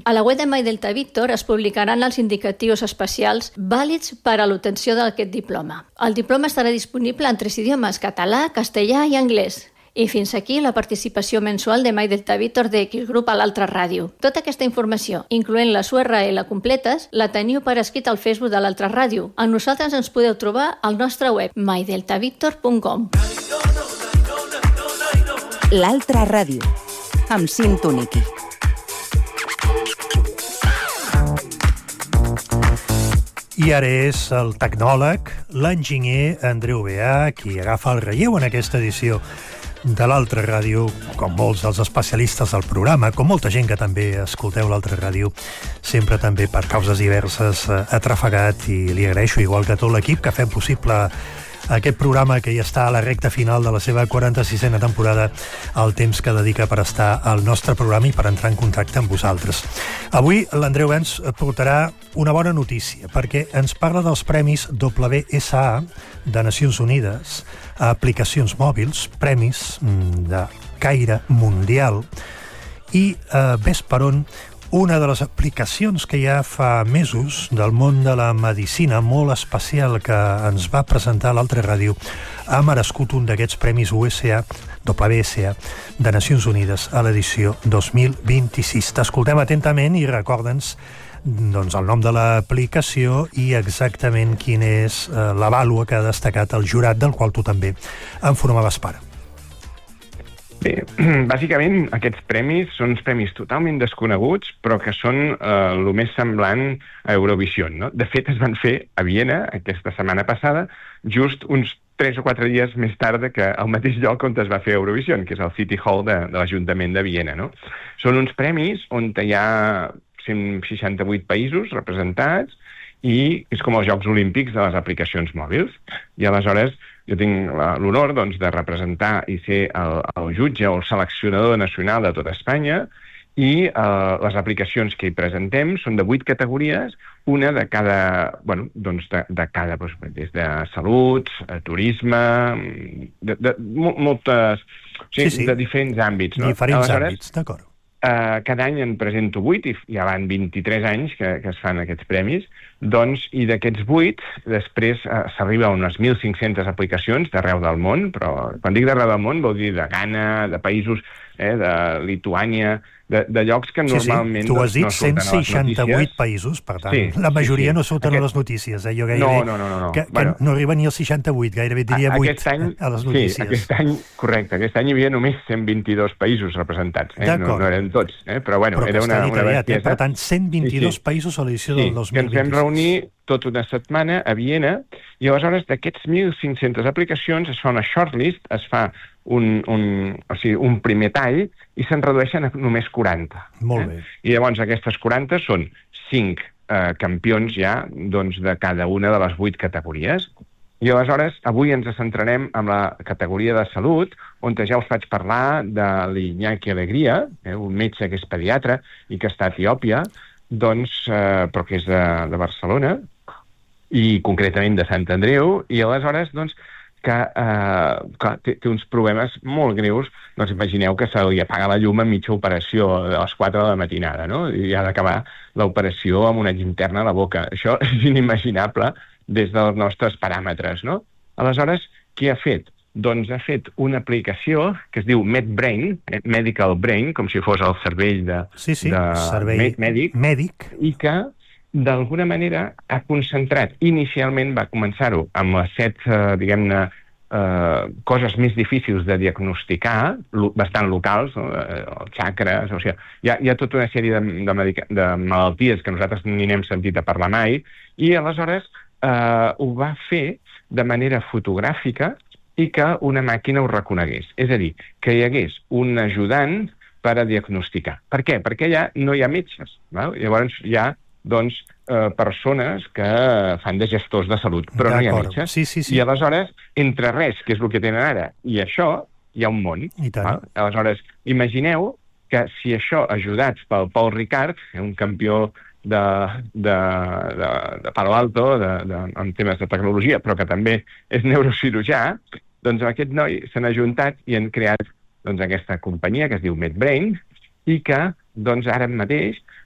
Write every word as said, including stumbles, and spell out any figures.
A la web de MyDelta Víctor es publicaran els indicatius especials vàlids per a l'obtenció d'aquest diploma. El diploma estarà disponible en tres idiomes, català, castellà i anglès. I fins aquí la participació mensual de MyDelta Víctor de X Group a l'altra ràdio. Tota aquesta informació, incloent les U R L completes, la teniu per escrit al Facebook de l'altra ràdio. A nosaltres ens podeu trobar al nostre web my delta victor punt com. L'altra ràdio, amb Cint Úniqui. I ara és el tecnòleg, l'enginyer Andreu Beà, qui agafa el relleu en aquesta edició de l'altra ràdio, com molts dels especialistes del programa, com molta gent que també escolteu l'altra ràdio, sempre també per causes diverses atrafegat, i li agraeixo, igual que tot l'equip, que fem possible aquest programa que ja està a la recta final de la seva quaranta-sisena temporada, el temps que dedica per estar al nostre programa i per entrar en contacte amb vosaltres. Avui l'Andreu ens portarà una bona notícia, perquè ens parla dels premis W S A de Nacions Unides a aplicacions mòbils, premis de caire mundial, i eh, ves per on una de les aplicacions que ja fa mesos del món de la medicina molt especial que ens va presentar l'altra ràdio ha merescut un d'aquests premis U S A, W S A de Nacions Unides a l'edició dos mil vint-i-sis. T'escoltem atentament i recorda'ns doncs, el nom de l'aplicació i exactament quina és eh, la vàlua que ha destacat el jurat del qual tu també en formaves part. Bé, bàsicament aquests premis són uns premis totalment desconeguts, però que són eh, el més semblant a Eurovision, no? De fet, es van fer a Viena aquesta setmana passada, just uns tres o quatre dies més tard que al mateix lloc on es va fer Eurovision, que és el City Hall de, de l'Ajuntament de Viena, no? Són uns premis on hi ha cent seixanta-vuit països representats i és com els Jocs Olímpics de les aplicacions mòbils. I aleshores jo tinc l'honor doncs, de representar i ser el, el jutge o el seleccionador nacional de tota Espanya, i eh, les aplicacions que hi presentem són de vuit categories, una de cada, bueno, doncs de, de cada, doncs, des de salut, turisme, de, de moltes, o sigui, sí, sí. de diferents àmbits. No? Diferents aleshores, àmbits, d'acord. Uh, cada any en presento vuit, i ja van vint-i-tres anys que, que es fan aquests premis, doncs, i d'aquests vuit, després uh, s'arriba a unes mil cinc-centes aplicacions d'arreu del món, però quan dic d'arreu del món vol dir de Ghana, de països, eh, de Lituània, de, de llocs que normalment... Sí, sí, tu has dit no cent seixanta-vuit països, per tant, sí, la majoria sí, sí. no surten Aquest... a les notícies, eh? Jo gairebé... No, no, no, no. no. Que, bueno, que no arriba ni als seixanta-vuit, gairebé diria vuit any, a les notícies. Sí, aquest any, correcte, aquest any hi havia només cent vint-i-dos països representats, eh? no, no eren tots, eh? però bueno, però era una, una bestiesa. Eh? Per tant, cent vint-i-dos sí, sí. països a l'edició sí, del dos mil vint-i-sis. Sí, que ens vam reunir tota una setmana a Viena, i aleshores d'aquests mil cinc-centes aplicacions es fa una shortlist, es fa un, un, o sigui, un primer tall, i se'n redueixen a només quaranta. Molt bé. Eh? I llavors aquestes quaranta són cinc eh, campions ja doncs, de cada una de les vuit categories. I aleshores avui ens centrarem en la categoria de salut, on ja us faig parlar de l'Iñaki Alegria, eh, un metge que és pediatre i que està a Etiòpia, doncs, eh, però que és de, de Barcelona, i concretament de Sant Andreu, i aleshores, doncs, que eh, clar, té, té uns problemes molt greus. Doncs imagineu que se li apaga la llum a mitja operació a les quatre de la matinada, no? I ha d'acabar l'operació amb una interna a la boca. Això és inimaginable des dels nostres paràmetres, no? Aleshores, què ha fet? Doncs ha fet una aplicació que es diu MedBrain, Medical Brain, com si fos el cervell de, sí, sí, de cervell mèdic, mèdic, i que d'alguna manera ha concentrat, inicialment va començar-ho amb les set, eh, diguem-ne, eh, coses més difícils de diagnosticar, lo, bastant locals, no? Els xacres, o sigui, hi ha, hi ha tota una sèrie de, de, medica, de malalties que nosaltres ni n'hem sentit a parlar mai, i aleshores eh, ho va fer de manera fotogràfica i que una màquina ho reconegués. És a dir, que hi hagués un ajudant per a diagnosticar. Per què? Perquè allà no hi ha metges. Val? Llavors hi ha doncs, eh, persones que fan de gestors de salut, però no hi ha metges. Sí, sí, sí. I aleshores, entre res, que és el que tenen ara, i això, hi ha un món. I tant. Val? Aleshores, imagineu que si això, ajudats pel Paul Ricard, un campió de, de, de, de Palo Alto, de, de, en temes de tecnologia, però que també és neurocirurgià, doncs aquest noi s'han ajuntat i han creat doncs, aquesta companyia que es diu MedBrain, i que doncs, ara mateix